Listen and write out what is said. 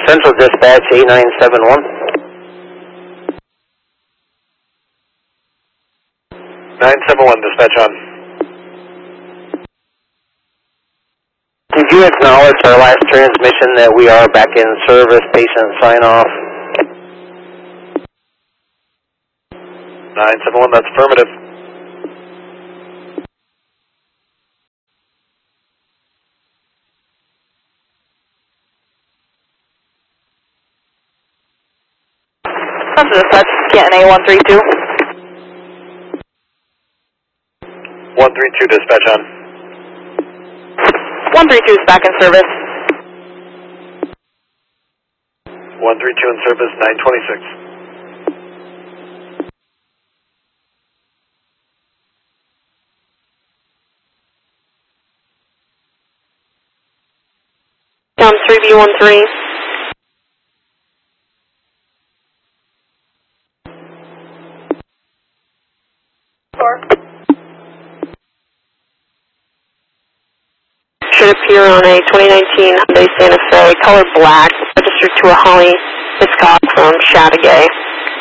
Central Dispatch 8971. 971, dispatch on. Did you acknowledge our last transmission that we are back in service, patient sign off? 971, that's affirmative. Central Dispatch, Canton A132. 132, dispatch on. 132 is back in service. 132 in service, 926. Tom 3B13. Should appear on a 2019 Hyundai Santa Fe, color black, registered to a Holly Hiscock from Chateauguay.